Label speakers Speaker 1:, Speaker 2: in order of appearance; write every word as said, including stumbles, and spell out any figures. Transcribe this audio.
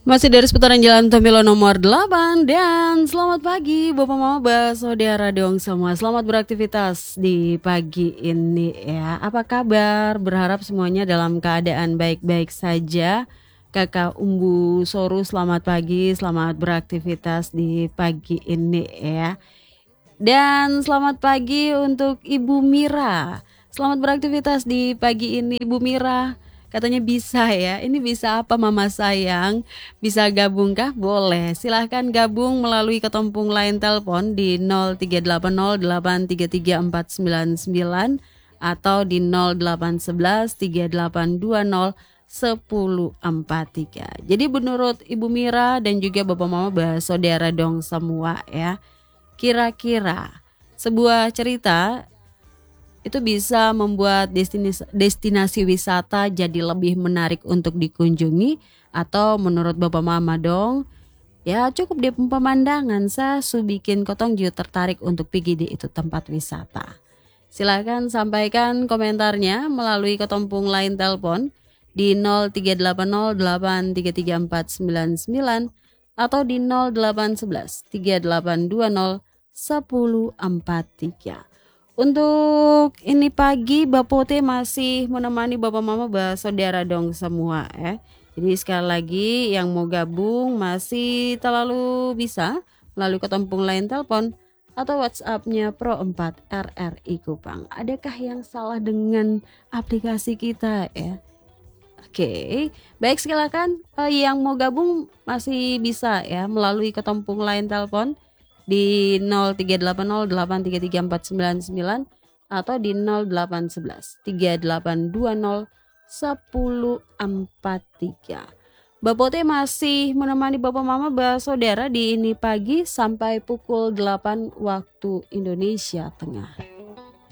Speaker 1: Masih dari seputaran Jalan Tomilo nomor delapan. Dan selamat pagi Bapak Mama Saudara dong semua. Selamat beraktivitas di pagi ini ya. Apa kabar? Berharap semuanya dalam keadaan baik-baik saja. Kakak Umbu Soru selamat pagi. Selamat beraktivitas di pagi ini ya. Dan selamat pagi untuk Ibu Mira. Selamat beraktivitas di pagi ini Ibu Mira. Katanya bisa ya. Ini bisa apa Mama sayang? Bisa gabung kah? Boleh. Silahkan gabung melalui ketumpung line telepon di nol tiga delapan nol delapan tiga tiga empat sembilan sembilan atau di nol delapan satu satu tiga delapan dua nol satu nol empat tiga. Jadi menurut Ibu Mira dan juga Bapak Mama Saudara dong semua ya. Kira-kira sebuah cerita itu bisa membuat destinasi, destinasi wisata jadi lebih menarik untuk dikunjungi, atau menurut Bapak Mama dong ya cukup di pemandangan sa su bikin kotong juga tertarik untuk pergi di itu tempat wisata. Silakan sampaikan komentarnya melalui ketumpung line telepon di nol tiga delapan nol delapan tiga tiga empat sembilan sembilan atau di nol delapan satu satu tiga delapan dua nol satu nol empat tiga. Untuk ini pagi Bapote masih menemani Bapak Mama Saudara dong semua ya. Jadi sekali lagi yang mau gabung masih terlalu bisa melalui ketumpung line telepon atau WhatsApp-nya Pro empat R R I Kupang. Adakah yang salah dengan aplikasi kita ya? Oke, baik silakan eh, yang mau gabung masih bisa ya melalui ketumpung line telepon di nol tiga delapan nol delapan tiga tiga empat sembilan sembilan atau di nol delapan satu satu tiga delapan dua nol satu nol empat tiga. Bapote masih menemani Bapak Mama Saudara di ini pagi sampai pukul delapan waktu Indonesia Tengah.